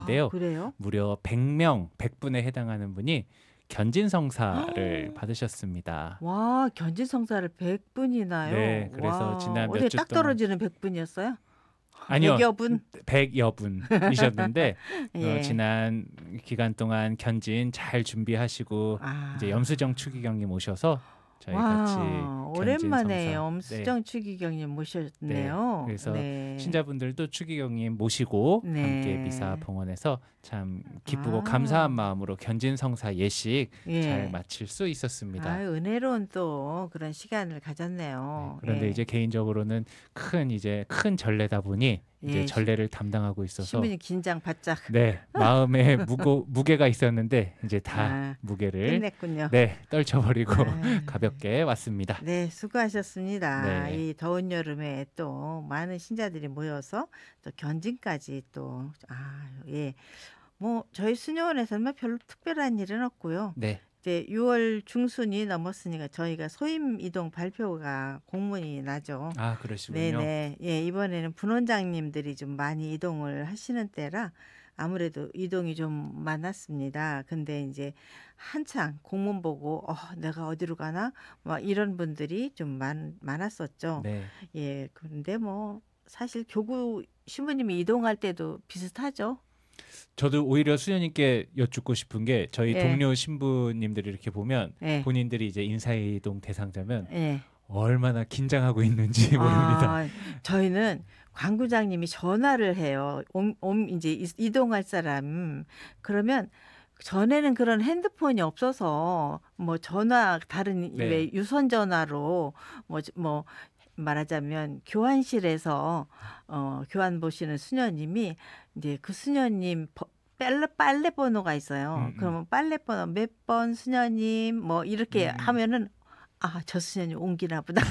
아, 데요. 그래요? 무려 100명, 100분에 해당하는 분이 견진성사를 받으셨습니다. 와, 견진성사를 100분이나요? 네, 그래서 와, 지난 몇 어떻게 주 딱 동안 떨어지는 100분이었어요? 아니요, 100여 분? 100여 분이셨는데 예. 지난 기간 동안 견진 잘 준비하시고 이제 염수정 아, 추기경님 오셔서 저희 같이 와, 오랜만에 견진성사 네, 엄수정 추기경님 네. 모셨네요. 그래서 네. 신자분들도 추기경님 모시고 함께 미사 네. 봉헌해서 참 기쁘고 감사한 아, 마음으로 견진성사 예식 잘 예. 마칠 수 아, 있었습니다. 은혜로운 또 그런 시간을 네, 가졌네요. 그런데 예. 이제 개인적으로는 큰 전례다 보니 이제 예. 전례를 담당하고 있어서 신부님 긴장 바짝. 네, 마음에 무게가 있었는데 이제 다 아, 무게를 끝냈군요. 네, 떨쳐버리고 아, 가볍게 왔습니다. 네, 수고하셨습니다. 네, 이 더운 여름에 또 많은 신자들이 모여서 또 견진까지 또, 예. 뭐, 저희 수녀원에서는 별로 특별한 일은 없고요. 네, 이제 6월 중순이 넘었으니까 저희가 소임 이동 발표가 공문이 나죠. 아, 그러시군요. 네네. 예, 이번에는 분원장님들이 좀 많이 이동을 하시는 때라 아무래도 이동이 좀 많았습니다. 근데 이제 한창 공문 보고, 내가 어디로 가나? 막 이런 분들이 좀 많았었죠. 네. 예, 그런데 뭐, 사실 교구 신부님이 이동할 때도 비슷하죠. 저도 오히려 수녀님께 여쭙고 싶은 게 저희 예, 동료 신부님들이 이렇게 보면 예, 본인들이 이제 인사이동 대상자면 예. 얼마나 긴장하고 있는지 모릅니다. 아, 저희는 광구장님이 전화를 해요. 이제 이동할 사람. 그러면 전에는 그런 핸드폰이 없어서 뭐 다른 네, 왜 유선 전화로 뭐 말하자면 교환실에서 교환 보시는 수녀님이 이제 그 수녀님 빨래 번호가 있어요. 음. 그러면 빨래 번호 몇 번 수녀님 뭐 이렇게 음. 하면은 저 수녀님 옮기나 보다.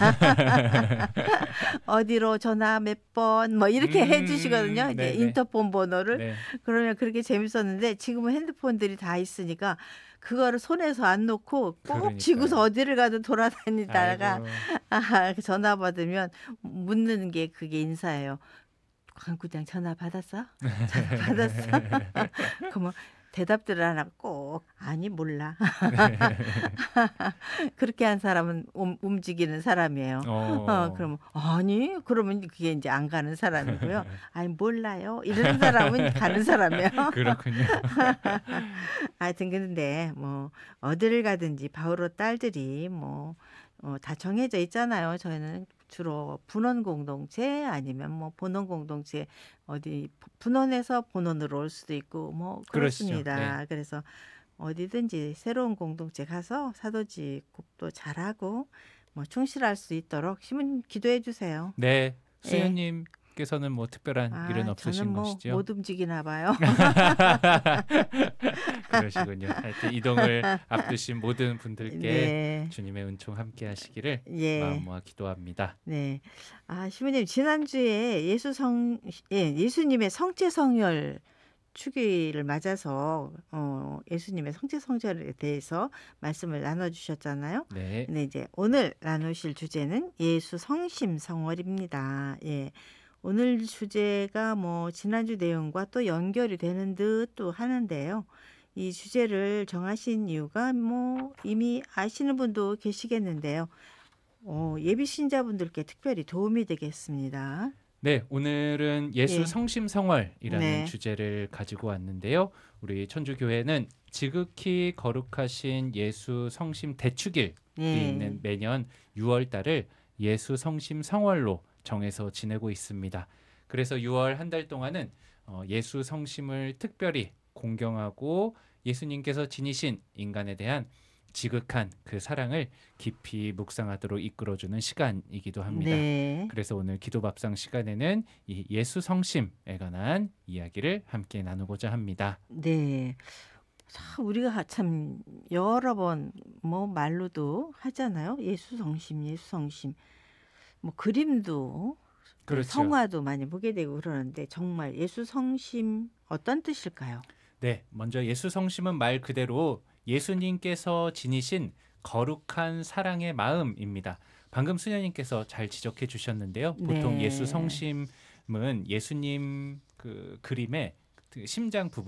어디로 전화 몇 번 뭐 이렇게 해주시거든요. 이제 네네. 인터폰 번호를. 네. 그러면 그렇게 재밌었는데 지금은 핸드폰들이 다 있으니까 그거를 손에서 안 놓고 꼭 쥐고서 그러니까요. 어디를 가든 돌아다니다가 아이고. 전화 받으면 묻는 게 그게 인사예요. 광구장 전화 받았어? 전화 받았어? 그러면 대답들을 안 하고 꼭 아니 몰라. 그렇게 한 사람은 움직이는 사람이에요. 어. 그러면 아니 그러면 그게 이제 안 가는 사람이고요. 아니 몰라요. 이런 사람은 가는 사람이에요. 그렇군요. 하여튼 근데 뭐 어디를 가든지 바오로 딸들이 뭐 다 정해져 있잖아요. 저희는 주로 분원 공동체 아니면 뭐 본원 공동체 어디 분원에서 본원으로 올 수도 있고 뭐 그러시죠. 네. 그렇습니다. 그래서 어디든지 새로운 공동체 가서 사도직국도 잘하고 뭐 충실할 수 있도록 신부님 기도해 주세요. 네. 예. 수녀님께서는 뭐 특별한 일은 저는 없으신 뭐 것이죠? 못 움직이나 봐요. 그러시군요. 하여튼 이동을 앞두신 모든 분들께 네. 주님의 은총 함께 하시기를 마음 예. 모아 기도합니다. 네. 신부님 지난주에 예수님의 성체성혈 축일을 맞아서 예수님의 성체성혈에 대해서 말씀을 나눠 주셨잖아요. 네. 근데 이제 오늘 나누실 주제는 예수 성심 성월입니다. 예. 오늘 주제가 뭐 지난주 내용과 또 연결이 되는 듯도 하는데요. 이 주제를 정하신 이유가 뭐 이미 아시는 분도 계시겠는데요. 예비 신자분들께 특별히 도움이 되겠습니다. 네, 오늘은 예수 예. 성심성월이라는 네. 주제를 가지고 왔는데요. 우리 천주교회는 지극히 거룩하신 예수 성심 대축일이 예. 있는 매년 6월 달을 예수 성심 성월로 정해서 지내고 있습니다. 그래서 6월 한 달 동안은 예수 성심을 특별히 공경하고 예수님께서 지니신 인간에 대한 지극한 그 사랑을 깊이 묵상하도록 이끌어주는 시간이기도 합니다. 네. 그래서 오늘 기도밥상 시간에는 이 예수 성심에 관한 이야기를 함께 나누고자 합니다. 네. 참 우리가 참 여러 번 뭐 말로도 하잖아요. 예수 성심, 예수 성심. 뭐 그림도 그렇죠. 성화도 많이 보게 되고 그러는데 정말 예수 성심 어떤 뜻일까요? 네, 먼저 예수 성심은 말 그대로 예수님께서 지니신 거룩한 사랑의 마음입니다. 방금 수녀님께서 잘 지적해 주셨는데요. 보통 네. 예수 성심은 예수님 그 그림의 그 심장 부분